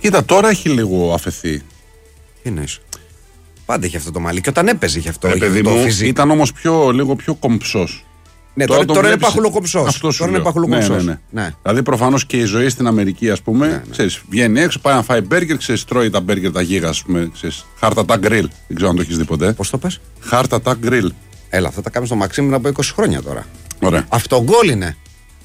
Κοίτα, τώρα έχει λίγο αφαιθεί. Τι εννοείς? Πάντα είχε αυτό το μαλλί. Και όταν έπαιζε είχε αυτό. Παιδί μου, ήταν όμως λίγο πιο κομψός. Ναι, τώρα είναι παχουλοκομψός. Τώρα είναι παχουλοκομψός. Ναι. Δηλαδή, προφανώς και η ζωή στην Αμερική, ας πούμε, ξέρεις, βγαίνει έξω, πάει να φάει μπέργκερ, ξέρεις, τρώει τα μπέργκερ τα γίγα, ας πούμε. Heart Attack Grill. Δεν ξέρω αν το έχεις δει ποτέ. Πώς το πες? Heart Attack Grill. Έλα, αυτά τα κάνουμε στο Μαξίμ πριν από 20 χρόνια τώρα. Ωραία. Αυτογκόλ είναι.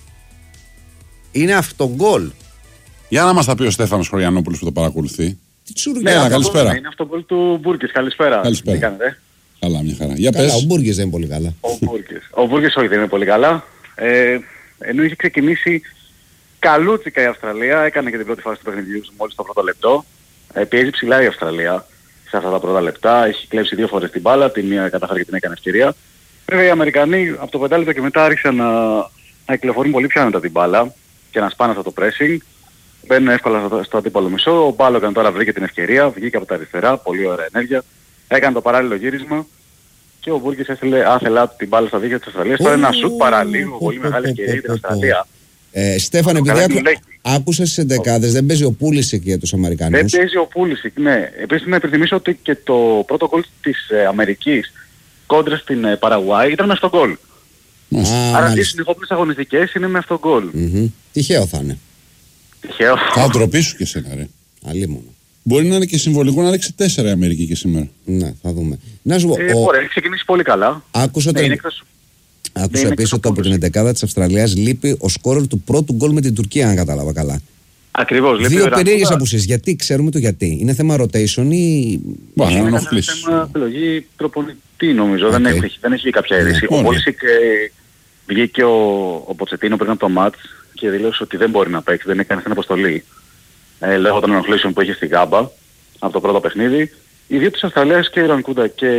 Είναι αυτογκόλ. Για να μας τα πει ο Στέφανος Χωριανόπουλος που το παρακολουθεί. Ναι, καλησπέρα. Είναι αυτογκόλ του Μπούργκης. Καλησπέρα. Καλησπέρα. Τι κάνετε? Καλά, μια χαρά. Για καλά, πες. ο Μπούργκης δεν είναι πολύ καλά. Ο Μπούργκης όχι, δεν είναι πολύ καλά. Ενώ είχε ξεκινήσει καλούτσικα η Αυστραλία, έκανε και την πρώτη φάση του παιχνιδιού μόλις το πρώτο λεπτό. Πιέζει ψηλά η Αυστραλία σε αυτά τα πρώτα λεπτά. Έχει κλέψει 2 φορές την μπάλα, τη μία κατάφερε και την έκανε ευκαιρία. Βέβαια οι Αμερικανοί από το 5 λεπτό και μετά άρχισαν να κυκλοφορούν πολύ πιο άνετα την μπάλα και να σπάνε αυτό το pressing. Μπαίνουν εύκολα στο αντίπαλο μισό. Ο Μπάλογκαν τώρα βρήκε την ευκαιρία, βγήκε από τα αριστερά, πολύ ωραία ενέργεια. Έκανε το παράλληλο γύρισμα και ο Μπούργκης έστειλε άθελά την μπάλα στα δίχτυα της Αυστραλίας. Τώρα ένα σουτ παραλίγο, πολύ μεγάλη ευκαιρία για την Αυστραλία. Στέφανε, επειδή άκουσες τις εντεκάδες, δεν παίζει ο Πούλησικ για τους Αμερικανούς. Δεν παίζει ο Πούλησικ, ναι. Επίσης να υπενθυμίσω ότι και το πρώτο γκολ της Αμερικής κόντρα στην Παραγουάη ήταν με αυτόν γκολ. Άρα τις συνεχόμενες αγωνιστικές είναι με αυτόν γκολ. Τυχαίο θα είναι. Τυχαίο. Θα ντροπήσου και εσένα, ρε. Αλίμονο. Μπορεί να είναι και συμβολικό να ρίξει 4 η Αμερική και σήμερα. Ναι, θα δούμε. Να σου πω. Ωραία, έχει ξεκινήσει πολύ καλά. Άκουσα επίσης ότι από την 11η της Αυστραλίας λείπει ο σκόρερ του πρώτου γκολ με την Τουρκία, αν κατάλαβα καλά. Ακριβώς. 2 περίεργες απουσίες. Γιατί, ξέρουμε το γιατί. Είναι θέμα rotation ή. Μπορεί να είναι ενοχλήσει. θέμα επιλογή προπονητή νομίζω. Δεν έχει κάποια αίρεση. Ο Πούλησικ βγήκε ο Ποτσετίνο πριν από το μάτς και δήλωσε ότι δεν μπορεί να παίξει, δεν έκανε στην αποστολή. Λόγω των ενοχλήσεων που είχε στη Γάμπα από το πρώτο παιχνίδι. Οι δύο της Αυστραλίας και η Ρανκούντα και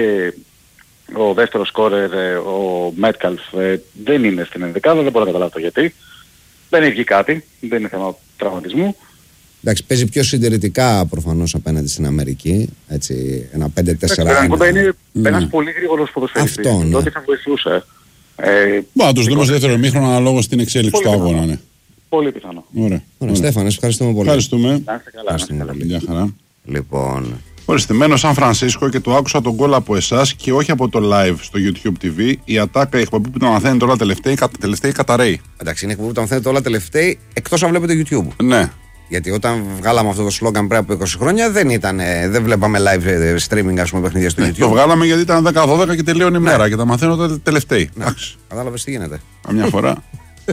ο δεύτερος σκόρερ, ο Μέτκαλφ, δεν είναι στην ενδεκάδα, δεν μπορώ να καταλάβω το γιατί. Δεν έχει βγει κάτι, δεν είναι θέμα τραυματισμού. Εντάξει, παίζει πιο συντηρητικά προφανώς απέναντι στην Αμερική. Έτσι, ένα 5-4. Η Ρανκούντα είναι ένας πολύ γρήγορος ποδοσφαιριστής. Αυτό, ναι. Τότε θα βοηθούσε. Να τους δούμε στο δεύτερο ημίχρονο αναλόγως στην εξέλιξη του αγώνα. Ναι. Πολύ πιθανό. Ωραία. Στέφανε, ευχαριστούμε πολύ. Ευχαριστούμε. Να είστε καλά. Γεια χαρά. Λοιπόν. Ορίστε, μένω Σαν Φρανσίσκο και το άκουσα τον γκολ από εσάς και όχι από το live στο YouTube TV. Η ατάκα, η εκπομπή που το μαθαίνετε όλα τελευταία καταραίει. Εντάξει, είναι εκπομπή που το μαθαίνετε όλα τελευταία εκτός αν βλέπετε YouTube. Ναι. Γιατί όταν βγάλαμε αυτό το slogan πριν από 20 χρόνια δεν βλέπαμε live streaming, ας πούμε, παιχνίδια στο YouTube. Το βγάλαμε γιατί ήταν 10-12 και τελείωνε η μέρα και τα μαθαίνω τα τελευταία. Κατάλαβες τι γίνεται. Καμιά φορά.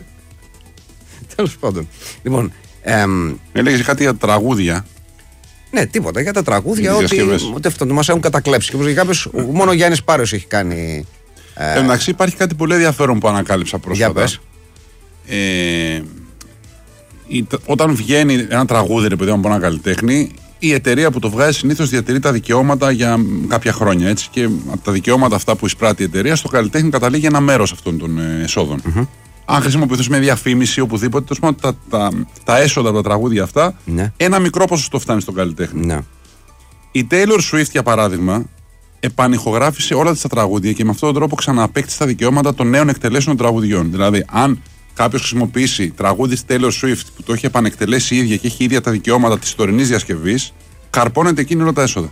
Τέλος πάντων. Λοιπόν. Έλεγες κάτι για τραγούδια. Ναι, τίποτα. Για τα τραγούδια, ότι αυτό μας έχουν κατακλέψει. Και κάποιος, μόνο ο Γιάννης Πάρος έχει κάνει. Εντάξει, υπάρχει κάτι πολύ ενδιαφέρον που ανακάλυψα πρόσφατα. Για πες. Όταν βγαίνει ένα τραγούδι, επειδή από ένα καλλιτέχνη, η εταιρεία που το βγάζει συνήθως διατηρεί τα δικαιώματα για κάποια χρόνια. Έτσι, και από τα δικαιώματα αυτά που εισπράττει η εταιρεία, στο καλλιτέχνη καταλήγει ένα μέρος αυτών των εσόδων. Αν χρησιμοποιηθούν μια διαφήμιση οπουδήποτε, τα έσοδα από τα τραγούδια αυτά, ένα μικρό ποσοστό φτάνει στον καλλιτέχνη. Ναι. Η Taylor Swift, για παράδειγμα, επανηχογράφησε όλα τα τραγούδια και με αυτόν τον τρόπο ξαναπέκτησε τα δικαιώματα των νέων εκτελέσεων των τραγουδιών. Δηλαδή, αν κάποιος χρησιμοποιήσει τραγούδι της Taylor Swift που το έχει επανεκτελέσει η ίδια και έχει ίδια τα δικαιώματα της τωρινής διασκευής, καρπώνεται εκείνη όλα τα έσοδα.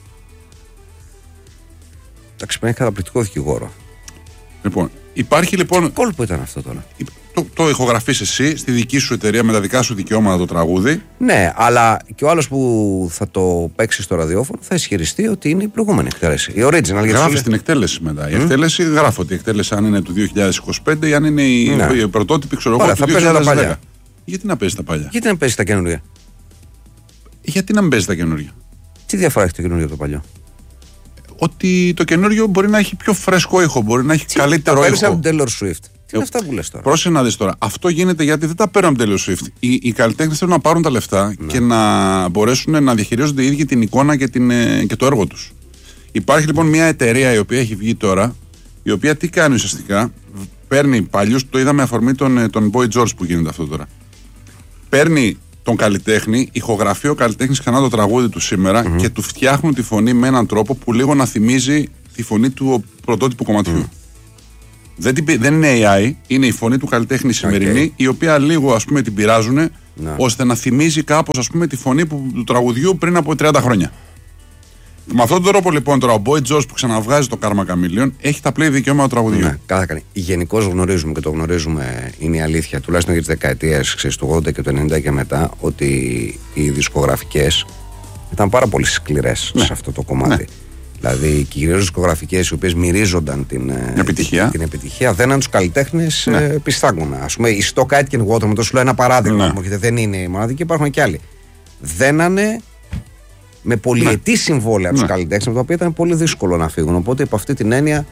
Εντάξει, είναι καταπληκτικό δικηγόρο. Λοιπόν, υπάρχει λοιπόν. Τι κόλπο ήταν αυτό τώρα. Το ηχογραφείς εσύ στη δική σου εταιρεία με τα δικά σου δικαιώματα το τραγούδι. Ναι, αλλά και ο άλλος που θα το παίξει στο ραδιόφωνο θα ισχυριστεί ότι είναι η προηγούμενη εκτέλεση. Η original. Γράφει την εκτέλεση μετά. Η εκτέλεση γράφω ότι η εκτέλεση αν είναι του 2025 ή αν είναι η πρωτότυπη, ξέρω εγώ, του 2010. Γιατί να παίζει τα παλιά. Γιατί να παίζει τα καινούργια. Γιατί να μην παίζει τα καινούργια. Τι διαφορά έχει το καινούργιο από το παλιό. Ότι το καινούργιο μπορεί να έχει πιο φρέσκο ήχο, μπορεί να έχει καλύτερο ήχο. Από την Taylor Swift. Τι είναι αυτά που λες τώρα. Πρόσεχε να δεις τώρα. Αυτό γίνεται γιατί δεν τα παίρνουν από την Taylor Swift. Οι καλλιτέχνες θέλουν να πάρουν τα λεφτά και να μπορέσουν να διαχειρίζονται οι ίδιοι την εικόνα και το έργο τους. Υπάρχει λοιπόν μια εταιρεία η οποία έχει βγει τώρα, η οποία τι κάνει ουσιαστικά. Παίρνει παλιούς, το είδαμε αφορμή τον Boy George που γίνεται αυτό τώρα. Παίρνει τον καλλιτέχνη, ηχογραφεί ο καλλιτέχνης ξανά το τραγούδι του σήμερα και του φτιάχνουν τη φωνή με έναν τρόπο που λίγο να θυμίζει τη φωνή του πρωτότυπου κομματιού. Δεν είναι AI, είναι η φωνή του καλλιτέχνη σημερινή, η οποία λίγο ας πούμε την πειράζουν, ώστε να θυμίζει κάπως ας πούμε τη φωνή του τραγουδιού πριν από 30 χρόνια. Με αυτόν τον τρόπο λοιπόν τώρα ο Boy George που ξαναβγάζει το Karma Chameleon έχει τα πλέον δικαιώματα του τραγουδιού. Ναι, καλά. Γενικώς γνωρίζουμε και το γνωρίζουμε, είναι η αλήθεια, τουλάχιστον για τις δεκαετίες του 80 και του 90 και μετά, ότι οι δισκογραφικές ήταν πάρα πολύ σκληρές σε αυτό το κομμάτι. Ναι. Δηλαδή, κυρίως δισκογραφικές οι οποίες μυρίζονταν την επιτυχία, δέναν τους καλλιτέχνες πιστάγκωνα. Ας πούμε, η Stock Aitken Water, με το σου λέω ένα παράδειγμα, γιατί δεν είναι η μοναδική, υπάρχουν και άλλοι. Δένανε με πολυετή συμβόλαια τους καλλιτέχνες, με τα οποία ήταν πολύ δύσκολο να φύγουν. Οπότε, από αυτή την έννοια,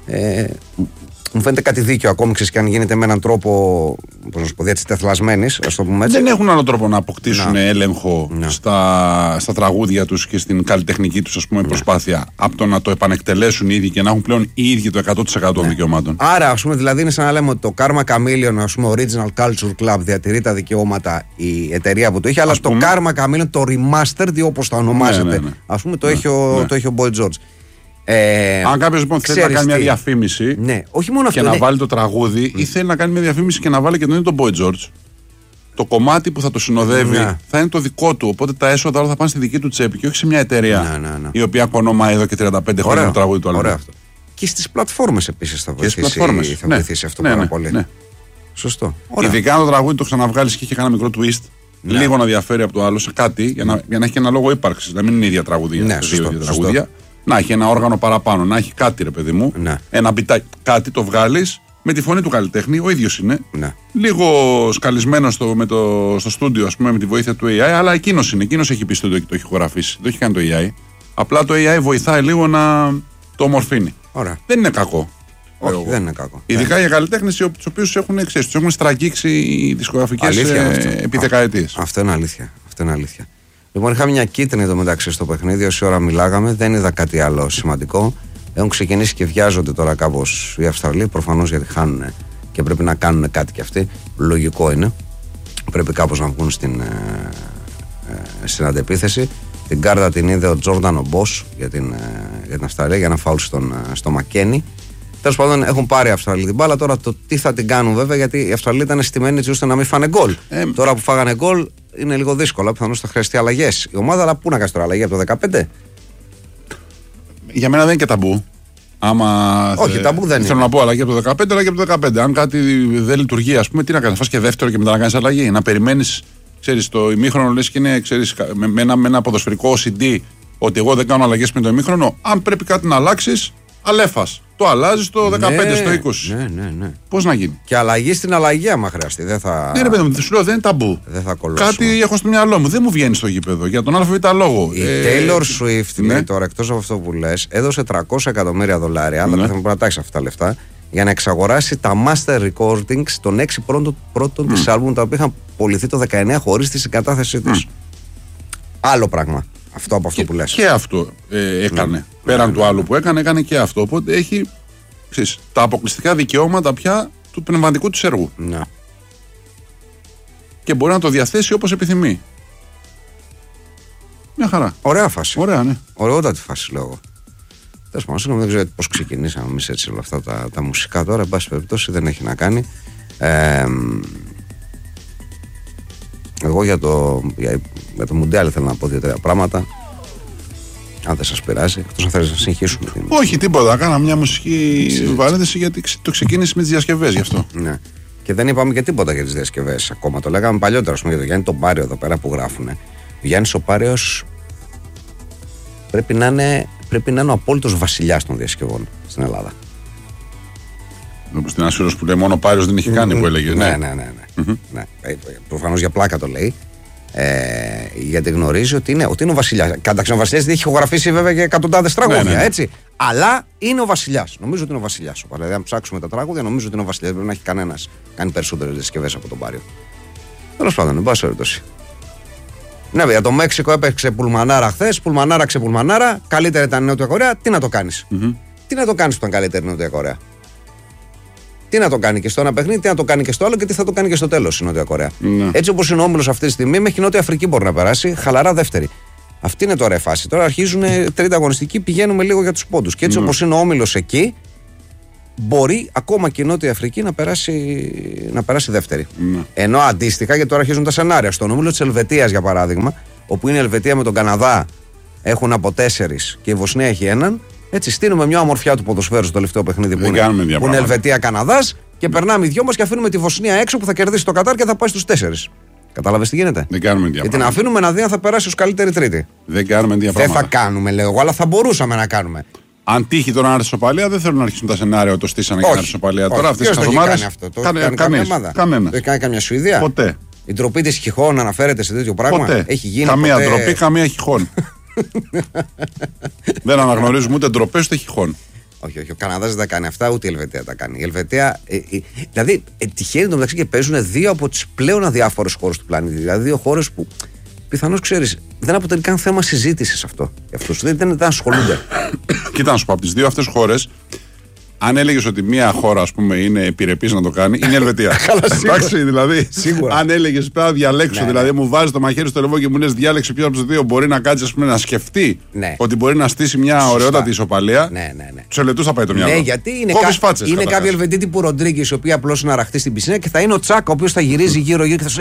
μου φαίνεται κάτι δίκιο ακόμη, ξέρεις, και αν γίνεται με έναν τρόπο, πώς να σου πω, τεθλασμένης, ας το πούμε έτσι. Δεν έχουν άλλο τρόπο να αποκτήσουν έλεγχο στα τραγούδια τους και στην καλλιτεχνική τους, ας πούμε, προσπάθεια, από το να το επανεκτελέσουν οι ίδιοι και να έχουν πλέον οι ίδιοι το 100% των δικαιωμάτων. Άρα, ας πούμε, δηλαδή είναι σαν να λέμε ότι το Karma Chameleon, ας πούμε, Original Culture Club, διατηρεί τα δικαιώματα η εταιρεία που το είχε, αλλά το Karma Chameleon, το Remastered, όπως το ονομάζεται, ας πούμε, το έχει ο Boy George. Αν κάποιος λοιπόν θέλει να κάνει μια διαφήμιση όχι μόνο και να βάλει το τραγούδι, ή θέλει να κάνει μια διαφήμιση και να βάλει και τον ίδιο τον Boy George, το κομμάτι που θα το συνοδεύει θα είναι το δικό του. Οπότε τα έσοδα όλα θα πάνε στη δική του τσέπη και όχι σε μια εταιρεία η οποία κονομάει εδώ και 35 χρόνια το τραγούδι του άλλου. Αυτό. Και στις πλατφόρμες επίσης θα βοηθήσει αυτό πάρα πολύ. Σωστό. Ειδικά αν το τραγούδι το ξαναβγάλεις και είχε ένα μικρό twist, λίγο να διαφέρει από το άλλο σε κάτι για να έχει ένα λόγο ύπαρξης. Να μην είναι ίδια τραγούδια. Να έχει ένα όργανο παραπάνω, να έχει κάτι, ρε παιδί μου. Ένα μπιτάκι, κάτι το βγάλεις με τη φωνή του καλλιτέχνη, ο ίδιος είναι. Λίγο σκαλισμένο στο στούντιο, ας πούμε, με τη βοήθεια του AI, αλλά εκείνος έχει πει στο το έχει ηχογραφήσει. Το έχει κάνει το AI. Απλά το AI βοηθάει λίγο να το ομορφύνει. Δεν είναι κακό. Όχι, δεν είναι κακό. Ειδικά για καλλιτέχνες τους οποίους τους έχουν στραγγίξει οι δισκογραφικές επί δεκαετίες. Αυτό είναι αλήθεια. Λοιπόν, είχα μια κίτρινη εδώ μεταξύ στο παιχνίδι, όση ώρα μιλάγαμε, δεν είδα κάτι άλλο σημαντικό. Έχουν ξεκινήσει και βιάζονται τώρα κάπως οι Αυστραλοί, προφανώς γιατί χάνουν και πρέπει να κάνουν κάτι κι αυτοί. Λογικό είναι. Πρέπει κάπως να βγουν στην αντεπίθεση. Την κάρτα την είδε ο Τζόρνταν ο Μπος για την Αυστραλία, για ένα φάουλ στο Μακένι. Τέλος πάντων, έχουν πάρει οι Αυστραλοί την μπάλα. Τώρα το τι θα την κάνουν, βέβαια, γιατί οι Αυστραλοί ήταν στημένοι έτσι ώστε να μην φάνε γκολ. Τώρα που φάγανε γκολ είναι λίγο δύσκολο. Πιθανώς θα χρειαστεί αλλαγές η ομάδα, αλλά πού να κάνει τώρα αλλαγή από το 15. Για μένα δεν είναι και ταμπού. Όχι, ταμπού δεν είναι. Θέλω να πω αλλαγή από το 15, αλλαγή από το 15. Αν κάτι δεν λειτουργεί, ας πούμε, τι να κάνει, φας και δεύτερο και μετά να κάνει αλλαγή. Να περιμένεις, ξέρεις, το ημίχρονο λες και είναι, ξέρεις, με ένα ποδοσφαιρικό OCD ότι εγώ δεν κάνω αλλαγές με το ημίχρονο. Αν πρέπει κάτι να αλλάξεις, αλέφας. Το αλλάζει στο 15, στο 20. Ναι. Πώς να γίνει. Και αλλαγή στην αλλαγή, άμα χρειαστεί. Δεν θα. Ναι, ρε παιδί μου, σου λέω δεν είναι ταμπού. Δεν θα κολλώσω. Κάτι έχω στο μυαλό μου. Δεν μου βγαίνει στο γήπεδο για τον ΑΒ λόγο. Η Taylor Swift, τώρα εκτός από αυτό που λες, έδωσε $300 εκατομμύρια, αλλά δεν θα μπορεί να τάξει αυτά τα λεφτά, για να εξαγοράσει τα master recordings των 6 πρώτων της άλμπουμ, τα οποία είχαν πωληθεί το 19 χωρίς τη συγκατάθεσή της. Άλλο πράγμα. Αυτό από αυτό που λες. Και αυτό έκανε. Πέραν του άλλου που έκανε και αυτό. Οπότε έχει τα αποκλειστικά δικαιώματα πια του πνευματικού της έργου. Και μπορεί να το διαθέσει όπως επιθυμεί. Μια χαρά. Ωραία φάση. Ωραία, ναι. Ωραιότατη φάση, λόγω. Τέλος πάντων, δεν ξέρω πώς ξεκινήσαμε εμείς έτσι όλα αυτά τα μουσικά τώρα. Εν πάση περιπτώσει, δεν έχει να κάνει. Εγώ για το Μουντιάλ θέλω να πω 2-3 πράγματα. Αν δεν σας πειράζει, εκτός αν θέλεις να συνεχίσουμε. Όχι, τίποτα. Κάνα μια μουσική βαρύτηση γιατί το ξεκίνησε με τις διασκευές γι' αυτό. Ναι. Και δεν είπαμε και τίποτα για τις διασκευές ακόμα. Το λέγαμε παλιότερα, για τον Γιάννη τον Πάριο εδώ πέρα που γράφουνε. Ο Γιάννης ο Πάριος πρέπει να είναι ο απόλυτος βασιλιάς των διασκευών στην Ελλάδα. Όπως την Άσυρος που λέει μόνο ο Πάριος δεν είχε κάνει που έλεγε. Ναι. Προφανώς για πλάκα το λέει. Γιατί γνωρίζει ότι είναι ο βασιλιάς. Καταξύ ο βασιλιάς δεν έχει ηχογραφήσει βέβαια και εκατοντάδες τραγούδια, έτσι. Αλλά είναι ο βασιλιάς. Νομίζω ότι είναι ο βασιλιάς. Δηλαδή, αν ψάξουμε τα τραγούδια, νομίζω ότι είναι ο βασιλιάς. Δεν έχει κανένας κάνει περισσότερες διασκευές από τον Πάριο. Τέλος πάντων, εν πάση περιπτώσει. Ναι, για το Μέξικο έπαιξε πουλμανάρα χθες. Πουλμανάρα ξεπουλμανάρα. Καλύτερα ήταν η Νότια Κορέα. Τι να το κάνεις. Τι να το κάνεις που ήταν καλύτερη η Νότια Κορέα. Τι να το κάνει και στο ένα παιχνίδι, τι να το κάνει και στο άλλο και τι θα το κάνει και στο τέλος η Νότια Κορέα. Έτσι όπως είναι ο όμιλος αυτή τη στιγμή, μέχρι η Νότια Αφρική μπορεί να περάσει, χαλαρά δεύτερη. Αυτή είναι τώρα η φάση. Τώρα αρχίζουν τρίτη αγωνιστική, πηγαίνουμε λίγο για τους πόντους. Και έτσι όπως είναι ο όμιλος εκεί, μπορεί ακόμα και η Νότια Αφρική να περάσει δεύτερη. Ενώ αντίστοιχα, γιατί τώρα αρχίζουν τα σενάρια. Στον όμιλο της Ελβετίας, για παράδειγμα, όπου είναι η Ελβετία με τον Καναδά, έχουν από 4 και η Βοσνία έχει 1. Έτσι, στείλουμε μια ομορφιά του ποδοσφαίρου στο τελευταίο παιχνίδι που είναι Ελβετία-Καναδάς και περνάμε οι δυο μας και αφήνουμε τη Βοσνία έξω που θα κερδίσει το Κατάρ και θα πάει στους 4. Κατάλαβες τι γίνεται? Δεν κάνουμε διαπράγματα. Γιατί να αφήνουμε να δει αν θα περάσει ως καλύτερη τρίτη. Δεν κάνουμε διαπράγματα. Δεν θα κάνουμε, λέω εγώ, αλλά θα μπορούσαμε να κάνουμε. Αν τύχει τώρα να έρθει σοπαλία, δεν θέλουν να αρχίσουν τα σενάρια το στήσανε για να έρθει σοπαλία. Τώρα αυτές τις ομάδες. Κανένα. Το έχει κάνει καμιά Σουηδία. Ποτέ. Η ντροπή της Χιχών αναφέρεται σε τέτοιο πράγμα. Ποτέ. Έχει γίνει. Καμία ντροπή, καμία Χιχών. Δεν αναγνωρίζουμε ούτε ντροπές ούτε Χιχών. Όχι, ο Καναδάς δεν τα κάνει αυτά, ούτε η Ελβετία τα κάνει. Η Ελβετία. Δηλαδή, τυχαίνει το μεταξύ και παίζουν 2 από τις πλέον αδιάφορες χώρες του πλανήτη. Δηλαδή, 2 χώρες που πιθανώς ξέρεις, δεν αποτελεί καν θέμα συζήτησης αυτό. Αυτούς δεν ασχολούνται. Κοίτα να σου πω, από τις 2 αυτές χώρες, αν έλεγες ότι μια χώρα, ας πούμε, είναι επιρρεπής να το κάνει, είναι η Ελβετία. Εντάξει, δηλαδή. Σίγουρα. Αν έλεγες πρέπει να διαλέξω, δηλαδή μου βάζεις το μαχαίρι στο λαιμό και μου λες διάλεξε ποιο από τους 2 μπορεί να κάτσει, ας πούμε, να σκεφτεί ότι μπορεί να στήσει μια ωραιότατη ισοπαλία. Τους Ελβετούς θα πάει το μυαλό. Ναι, γιατί είναι κάποιοι Ελβετοί τύπου Ροντρίγκες, οι οποίοι απλώς είναι αραχτοί στην πισίνα και θα είναι ο Τσάκ, ο οποίος θα γυρίζει γύρω-γύρω και θα σου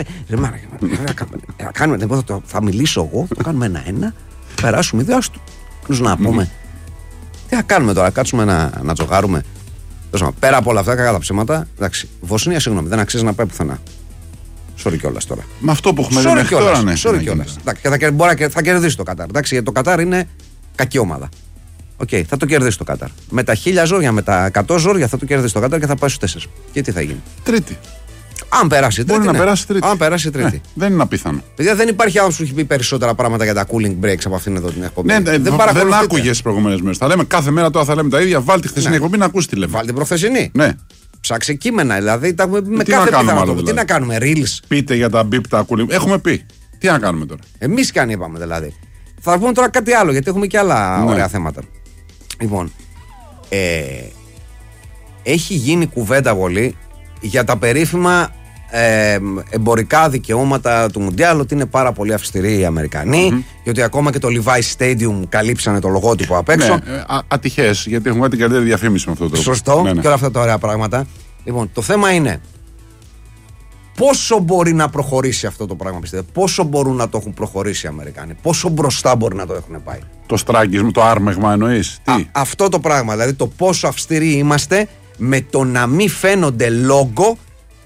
λέει: θα μιλήσω εγώ, θα κάνουμε 1-1, περάσουμε 2, να πούμε. Τι θα κάνουμε τώρα, κάτσουμε να τζογάρουμε. Πέρα από όλα αυτά, κακά τα ψέματα, εντάξει, Βοσνία, συγγνώμη, δεν αξίζει να πάει πουθενά. Sorry κιόλας τώρα. Με αυτό που έχουμε δει μέχρι τώρα, ναι. Sorry κιόλας. Θα κερδίσει το Κατάρ. Εντάξει, γιατί το Κατάρ είναι κακή ομάδα. Θα το κερδίσει το Κατάρ. Με τα 1000 ζόρια, με τα 100 ζόρια θα το κερδίσει το Κατάρ και θα πάει στους 4. Και τι θα γίνει? Τρίτη. Αν περάσει τρίτη. Μπορεί να περάσει τρίτη. Αν περάσει τρίτη. Δεν είναι απίθανο. Παιδιά, δεν υπάρχει άνθρωπος που έχει πει περισσότερα πράγματα για τα cooling breaks από αυτήν εδώ την εκπομπή. Ναι, δεν άκουγε τις προηγούμενες μέρες. Θα λέμε κάθε μέρα τώρα θα λέμε τα ίδια. Βάλτε χθεσινή εκπομπή να ακούσει τι λέμε. Βάλτε προχθεσινή. Ναι. Ψάξε κείμενα, δηλαδή τα έχουμε πει με κάθε πιθανότητα. Τι να κάνουμε, reels. Πείτε για τα beep τα cooling. Έχουμε πει. Τι να κάνουμε τώρα. Εμείς καν είπαμε δηλαδή. Θα πούμε τώρα κάτι άλλο γιατί έχουμε και άλλα ωραία θέματα. Λοιπόν, έχει γίνει κουβέντα πολύ για τα περίφημα εμπορικά δικαιώματα του Μουντιάλ, ότι είναι πάρα πολύ αυστηροί οι Αμερικανοί και ότι ακόμα και το Levi's Stadium καλύψανε το λογότυπο απ' έξω. Ατυχές, γιατί έχουμε την καλύτερη διαφήμιση με αυτό το τρόπο. Σωστό, και όλα αυτά τα ωραία πράγματα. Λοιπόν, το θέμα είναι πόσο μπορεί να προχωρήσει αυτό το πράγμα, πιστεύετε? Πόσο μπορούν να το έχουν προχωρήσει οι Αμερικάνοι? Πόσο μπροστά μπορεί να το έχουν πάει? Το στράγγισμα, το άρμεγμα εννοείς? Αυτό το πράγμα, δηλαδή το πόσο αυστηροί είμαστε με το να μην φαίνονται λόγκο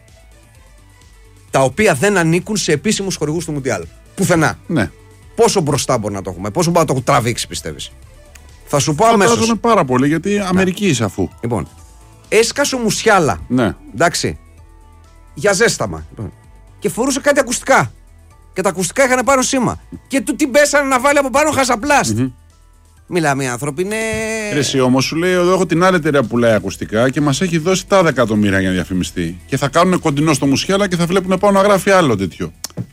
τα οποία δεν ανήκουν σε επίσημους χορηγούς του Μουντιάλ. Πουθενά. Ναι. Πόσο μπροστά μπορεί να το έχουμε, πόσο μπορεί να το έχουν τραβήξει, πιστεύεις? Θα σου πω αμέσως. Φαντάζομαι πάρα πολύ, γιατί Αμερική είσαι αφού. Λοιπόν, έσκασε ο Μουσιάλα. Ναι. Εντάξει. Για ζέσταμα. Και φορούσε κάτι ακουστικά. Και τα ακουστικά είχαν πάνω σήμα. Και του την πέσανε να βάλει από πάνω χαζαπλάστ. Μιλάμε, οι άνθρωποι είναι. Εσύ όμως σου λέει: εδώ έχω την άλλη εταιρεία που πουλάει ακουστικά και μας έχει δώσει τα 10 εκατομμύρια για να διαφημιστεί. Και θα κάνουν κοντινό στο Μουσιάλα και θα βλέπουν πάνω να γράφει άλλο τέτοιο.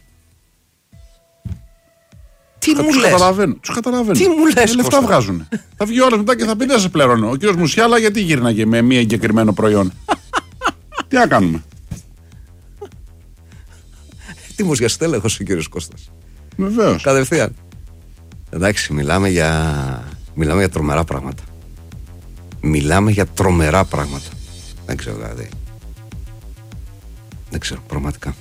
Τι μου λες? Τους καταλαβαίνω. Τι μου λες? Λεφτά βγάζουν. Θα βγει όλος μετά και θα πει: δεν σε πληρώνω. Ο κύριος Μουσιάλα γιατί γύρναγε με μία εγκεκριμένο προϊόν? Τι να κάνουμε? Τι μουσιαστέλεχος ο κύριος Κώστας. Βεβαίως. Κατευθείαν. Εντάξει, μιλάμε για τρομερά πράγματα. Μιλάμε για τρομερά πράγματα. Δεν ξέρω δηλαδή. Δεν ξέρω, πραγματικά.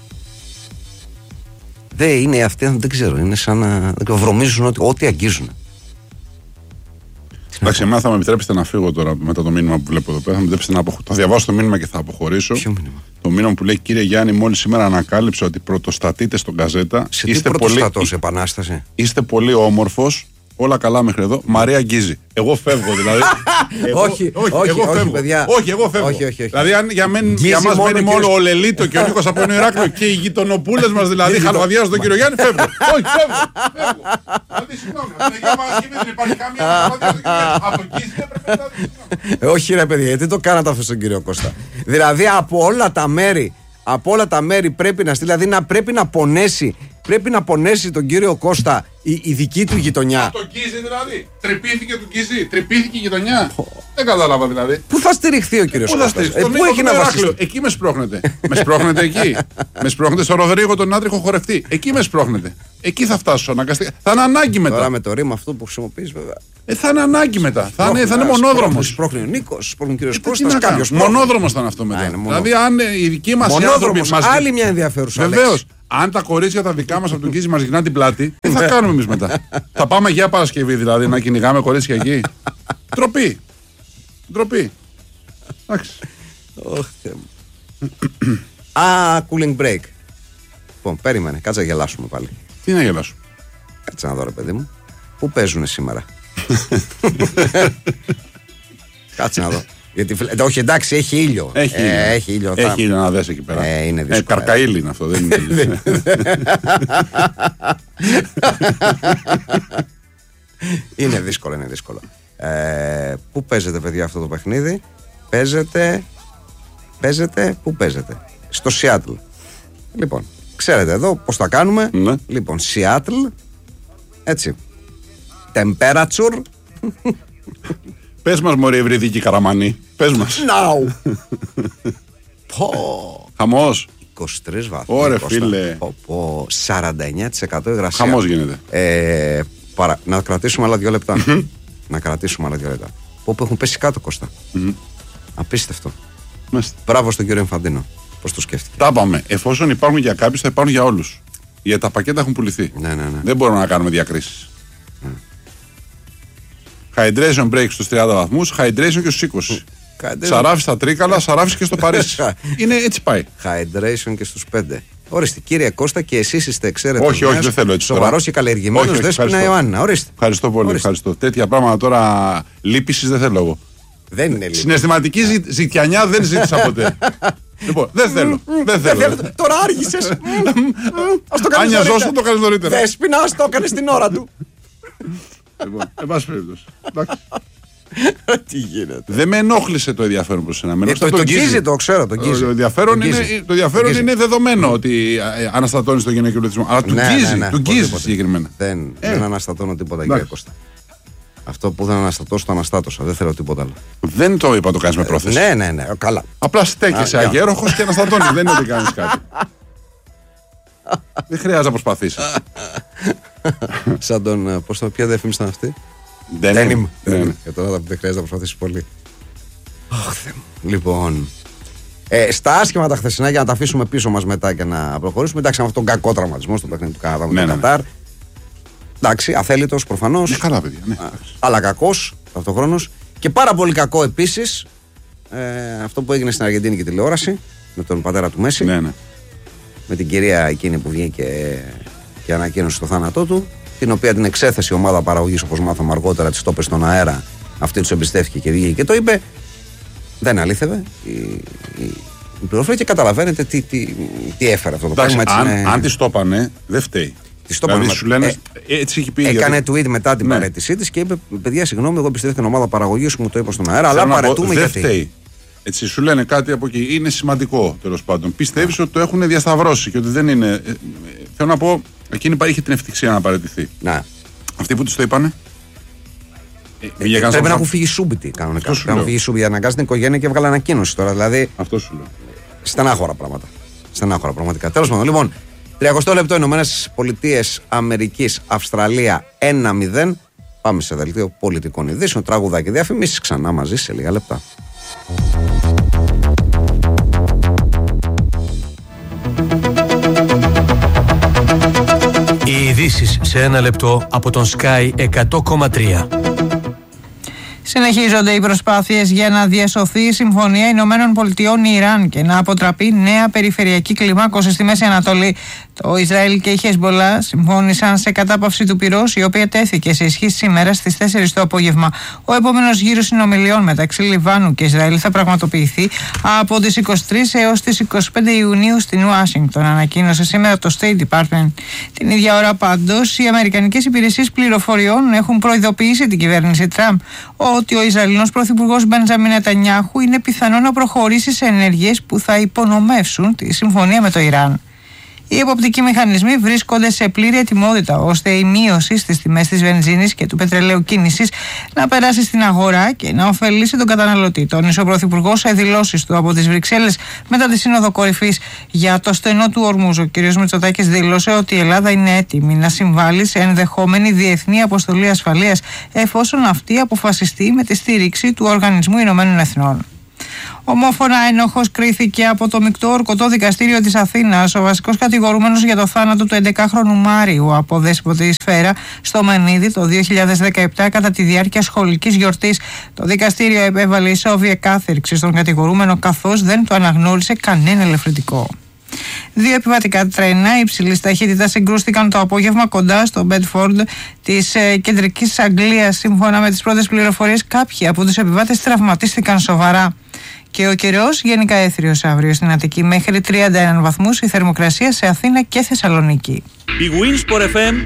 Δεν είναι αυτοί, δεν ξέρω. Είναι σαν να βρωμίζουν ό,τι αγγίζουν. Εντάξει, εμένα θα με επιτρέψετε να φύγω τώρα μετά το μήνυμα που βλέπω εδώ πέρα. Θα με επιτρέψετε θα διαβάσω το μήνυμα και θα αποχωρήσω. Ποιο μήνυμα? Το μήνυμα που λέει: κύριε Γιάννη, μόλις σήμερα ανακάλυψα ότι πρωτοστατείτε στον Γκαζέτα. Σε τι πρωτοστατός, Επανάσταση? Είστε πολύ όμορφος. Όλα καλά μέχρι εδώ. Μαρία Γκίζη. Εγώ φεύγω δηλαδή. Όχι, παιδιά. Όχι, εγώ φεύγω. Δηλαδή, αν για μας μένει μόνο ο Λελίτο και ο Νίκος από το Ηράκλειο και οι γειτονοπούλες μας δηλαδή χαλβαδιάζουν τον κύριο Γιάννη, φεύγω. Όχι, φεύγω. Δηλαδή, συγγνώμη, για Παρασκευή δεν υπάρχει καμία χαλβαδιάζουν τον κύριο. Από Γκίζη δεν πρέπει να δει. Όχι, ρε παιδιά, γιατί το κάνατε αυτό στον κύριο Κώστα? Δηλαδή, από όλα τα μέρη πρέπει να στείλει, δηλαδή να πρέπει να πονέσει. Πρέπει να πονέσει τον κύριο Κώστα η δική του γειτονιά. Το Γκίζη δηλαδή. Τρυπήθηκε του Γκίζη. Τρυπήθηκε η γειτονιά. Δεν κατάλαβα δηλαδή. Πού θα στηριχθεί ο κύριος Κώστας? Πού έχει να βασιστεί? Εκεί με σπρώχνετε. Με σπρώχνετε εκεί. Με σπρώχνετε στο Ροδρίγο τον άντριχο χορευτή. Εκεί με σπρώχνετε. Εκεί θα φτάσω αναγκαστικά. Θα είναι ανάγκη μετά. Τώρα με το ρήμα αυτό που χρησιμοποιείς βέβαια. Θα είναι ανάγκη μετά. Θα είναι μονόδρομος. Σπρώχνει ο Νίκος, σπρώχνει ο κύριος Κώστας. Κάποιος μονόδρομος ήταν αυτό μετά. Δηλαδή, αν οι δικοί μας άνθρωποι. Άλλη μια ενδιαφέρουσα. Βεβαίως. Αν τα κορίτσια τα δικά μας από τον Κίζη μας γυρνάνε την πλάτη, τι θα κάνουμε εμείς μετά? Θα πάμε για Παρασκευή δηλαδή να κυνηγάμε κορίτσια εκεί? Ντροπή. Εντάξει. Cooling break. Λοιπόν, περίμενε, κάτσε να γελάσουμε πάλι. Τι να γελάσουμε? Κάτσε να δω, ρε παιδί μου. Πού παίζουνε σήμερα? Κάτσε να δω. Γιατί, όχι, εντάξει, έχει ήλιο. Έχει ήλιο να δες εκεί πέρα. Είναι δύσκολο. Καρκαΐλι είναι αυτό, δεν είναι ήλιο. Είναι δύσκολο. Πού παίζετε, παιδιά, αυτό το παιχνίδι? Παίζετε, πού παίζετε? Στο Σιάτλ. Λοιπόν, ξέρετε εδώ πώς θα κάνουμε. Ναι. Λοιπόν, Σιάτλ. Έτσι. Temperature. Πες μας, μωρέ ευρυδική Καραμανή. Πες μας. Now. Χαμός. 23 βαθμούς. Ωραία, φίλε. 49% υγρασία. Χαμός γίνεται. Να κρατήσουμε άλλα 2 λεπτά. Που έχουν πέσει κάτω, Κώστα. Απίστευτο. Μπράβο στον κύριο Εμφαντίνο. Πώς το σκέφτηκε? Τα είπαμε. Εφόσον υπάρχουν για κάποιους, θα υπάρχουν για όλους. Γιατί τα πακέτα έχουν πουληθεί. Ναι. Δεν μπορούμε να κάνουμε διακρίσεις. Hydration break στους 30 βαθμούς, hydration και στους 20. Σαράφι στα Τρίκαλα, σαράφι και στο Παρίσι. Είναι έτσι πάει. Hydration και στους 5. Ορίστε, κύριε Κώστα, και εσείς είστε, ξέρετε. Όχι, δεν θέλω έτσι. Σοβαρός και καλλιεργημένος Δέσποινα Ιωάννα. Ορίστε. Ευχαριστώ πολύ. Ευχαριστώ. Τέτοια πράγματα τώρα λύπησης δεν θέλω εγώ. Δεν είναι λύπηση. Συναισθηματική ζητιανιά δεν ζήτησα ποτέ. Λοιπόν, δεν θέλω. Τώρα άργησες. Αν νοιαζόσου, το κάνεις νωρίτερα. Δέσποινα, ας το έκανες την ώρα του. Λοιπόν, εν πάση περιπτώσει. Τι γίνεται? Δεν με ενόχλησε το ενδιαφέρον προς εσένα. Τον Κίζη το ξέρω. Το ενδιαφέρον είναι δεδομένο ότι αναστατώνει το γυναικείο πληθυσμό. Αλλά του Κίζη συγκεκριμένα. Δεν αναστατώνω τίποτα, κύριε Κώστα. Αυτό που δεν αναστατώσω, το αναστάτωσα. Δεν θέλω τίποτα άλλο. Δεν το είπα το κάνεις με πρόθεση. Ναι, καλά. Απλά στέκεσαι αγέροχος και αναστατώνεις. Δεν είναι ότι κάνεις κάτι. Δεν χρειάζεται να προσπαθήσεις. Σαν τον. Ποια διαφήμιση ήταν αυτή? Denim. Και τώρα δεν χρειάζεται να προσπαθήσεις πολύ. Λοιπόν. Στα άσχημα τα χθεσινά, για να τα αφήσουμε πίσω μας μετά και να προχωρήσουμε. Εντάξει, με αυτόν τον κακό τραυματισμό στο παιχνίδι του Καναδά με τον Κατάρ. Εντάξει, αθέλητος προφανώς. Καλά, παιδιά. Αλλά κακός ταυτοχρόνως. Και πάρα πολύ κακό επίσης αυτό που έγινε στην Αργεντίνικη τηλεόραση με τον πατέρα του Μέση. Ναι. Με την κυρία εκείνη που βγήκε και ανακοίνωσε το θάνατό του. Την οποία την εξέθεσε η ομάδα παραγωγής, όπως μάθαμε αργότερα, της το είπε στον αέρα. Αυτή τους εμπιστεύτηκε και βγήκε και το είπε. Δεν αλήθευε η πληροφορία και καταλαβαίνετε τι έφερε αυτό το πράγμα. Αν τη το είπανε, δεν φταίει. Δηλαδή σου λένε, έτσι έχει πει. Έκανε tweet μετά την παρέτησή της και είπε: παιδιά, συγγνώμη, εγώ εμπιστεύτηκα την ομάδα παραγωγής, μου το είπα στον αέρα, αλλά παρετούμε γιατί. Δεν φταίει. Έτσι σου λένε κάτι από εκεί. Είναι σημαντικό, τέλος πάντων. Πιστεύεις ότι το έχουν διασταυρώσει και ότι δεν είναι. Θέλω να πω, εκείνη είχε την ευτυχία να παραιτηθεί. Αυτοί που της το είπανε. Πρέπει να έχουν φύγει σούμπιτοι κανονικά. Πρέπει να έχουν φύγει σούμπιτοι, αναγκάζει την οικογένεια και έβγαλε ανακοίνωση τώρα. Δηλαδή. Αυτό σου λέω. Στενάχωρα πράγματα. Στενάχωρα πραγματικά. Τέλος πάντων, λοιπόν, 30 λεπτό Ηνωμένες Πολιτείες Αμερικής, Αυστραλία 1-0. Πάμε σε δελτίο πολιτικών ειδήσεων. Τραγουδάκι, διαφημίσεις ξανά μαζί σε λίγα λεπτά. Οι ειδήσεις σε ένα λεπτό από τον Sky 100,3. Συνεχίζονται οι προσπάθειες για να διασωθεί η Συμφωνία Ηνωμένων Πολιτειών Ιράν και να αποτραπεί νέα περιφερειακή κλιμάκωση στη Μέση Ανατολή. Το Ισραήλ και η Χεσμολάχ συμφώνησαν σε κατάπαυση του πυρός, η οποία τέθηκε σε ισχύ σήμερα στις 4 το απόγευμα. Ο επόμενος γύρος συνομιλιών μεταξύ Λιβάνου και Ισραήλ θα πραγματοποιηθεί από τις 23 έως τις 25 Ιουνίου στην Ουάσιγκτον, ανακοίνωσε σήμερα το State Department. Την ίδια ώρα πάντως, οι Αμερικανικές υπηρεσίες πληροφοριών έχουν προειδοποιήσει την κυβέρνηση Τραμπ ότι ο Ισραηλινός πρωθυπουργός Μπεντζάμιν Νετανιάχου είναι πιθανό να προχωρήσει σε ενέργειες που θα υπονομεύσουν τη συμφωνία με το Ιράν. Οι εποπτικοί μηχανισμοί βρίσκονται σε πλήρη ετοιμότητα ώστε η μείωση στις τιμές της βενζίνης και του πετρελαίου κίνησης να περάσει στην αγορά και να ωφελήσει τον καταναλωτή. Τόνισε ο Πρωθυπουργός σε δηλώσεις του από τις Βρυξέλλες μετά τη Σύνοδο Κορυφής για το στενό του Ορμούζ. Ο κ. Μητσοτάκης δήλωσε ότι η Ελλάδα είναι έτοιμη να συμβάλλει σε ενδεχόμενη διεθνή αποστολή ασφαλείας εφόσον αυτή αποφασιστεί με τη στήριξη του Οργανισμού Ηνωμένων Εθνών. Ομόφωνα ένοχος κρίθηκε από το Μεικτό Ορκωτό Δικαστήριο της Αθήνας ο βασικός κατηγορούμενος για το θάνατο του 11χρονου Μάριου από δέσποτη σφαίρα στο Μενίδη το 2017 κατά τη διάρκεια σχολικής γιορτής. Το δικαστήριο επέβαλε ισόβια κάθερξη στον κατηγορούμενο καθώς δεν το αναγνώρισε κανένα ελευθερωτικό. 2 επιβατικά τρένα υψηλής ταχύτητας συγκρούστηκαν το απόγευμα κοντά στο Μπέντφορντ της κεντρικής Αγγλίας. Σύμφωνα με τις πρώτες πληροφορίες, κάποιοι από τους επιβάτες τραυματίστηκαν σοβαρά. Και ο καιρός γενικά έθριος αύριο στην Αττική μέχρι 31 βαθμούς, η θερμοκρασία σε Αθήνα και Θεσσαλονίκη. Η Winsport FM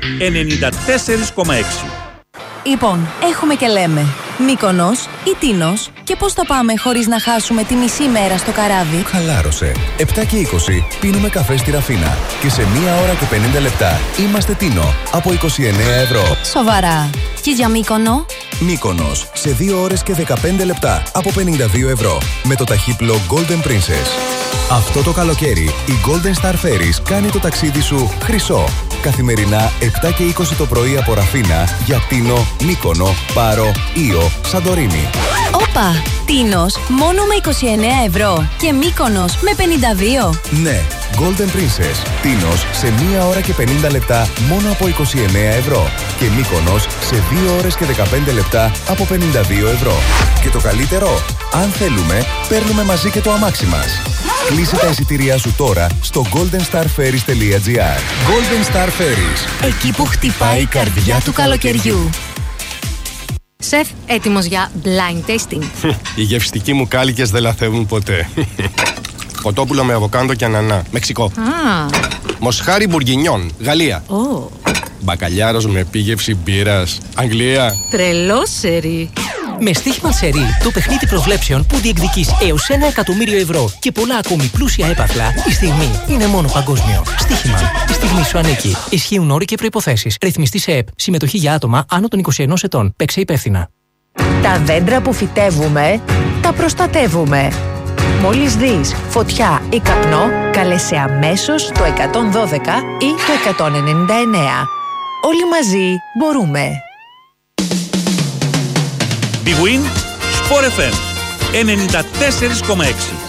94,6. Λοιπόν, έχουμε και λέμε Μύκονος ή Τίνος και πώς θα πάμε χωρίς να χάσουμε τη μισή μέρα στο καράβι. Χαλάρωσε. 7 και 20 πίνουμε καφέ στη Ραφίνα και σε 1 ώρα και 50 λεπτά είμαστε Τίνο από 29 ευρώ. Σοβαρά. Και για Μύκονο? Μύκονος σε 2 ώρες και 15 λεπτά από 52 ευρώ με το ταχύπλο Golden Princess. Αυτό το καλοκαίρι η Golden Star Ferries κάνει το ταξίδι σου χρυσό. Καθημερινά 7 και 20 το πρωί από Ραφίνα για Τίνο, Μύκονο, Πάρο, Ήο, Σαντορίνη. Όπα! Τίνος μόνο με 29 ευρώ και Μύκονος με 52. Ναι, Golden Princess. Τίνος σε 1 ώρα και 50 λεπτά μόνο από 29 ευρώ και Μύκονος σε 2 ώρες και 15 λεπτά από 52 ευρώ. Και το καλύτερο, αν θέλουμε, παίρνουμε μαζί και το αμάξι μας. Κλείσε τα εισιτήριά σου τώρα στο goldenstarferries.gr. Golden Star Ferries. Εκεί που χτυπάει η καρδιά του καλοκαιριού. Σεφ, έτοιμος για blind tasting? Οι γευστικοί μου κάλικες δεν λαθεύουν ποτέ. Κοτόπουλο με αβοκάντο και ανανά, Μεξικό. Μοσχάρι μπουργκινιόν, Γαλλία. Μπακαλιάρος με επίγευση μπύρας, Αγγλία. Τρελό σερί. Με στοίχημα Σερί, το παιχνίδι προβλέψεων που διεκδικείς έως 1 εκατομμύριο ευρώ και πολλά ακόμη πλούσια έπαθλα, η στιγμή είναι μόνο παγκόσμιο. Στοίχημα. Η στιγμή σου ανήκει. Ισχύουν όροι και προϋποθέσεις. Ρυθμιστή σε ΕΠ. Συμμετοχή για άτομα άνω των 21 ετών. Παίξε υπεύθυνα. Τα δέντρα που φυτεύουμε, τα προστατεύουμε. Μόλις δεις φωτιά ή καπνό, καλέσε αμέσως το 112 ή το 199. Όλοι μαζί μπορούμε. Big Win Sport FM 94,6.